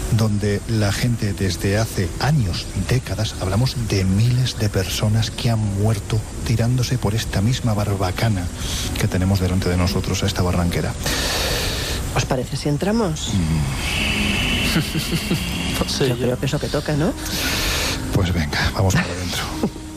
donde la gente desde hace años, décadas, hablamos de miles de personas que han muerto tirándose por esta misma barbacana que tenemos delante de nosotros, a esta barranquera. ¿Os parece si entramos? No sé, Yo creo que eso que toca, ¿no? Pues venga, vamos para adentro.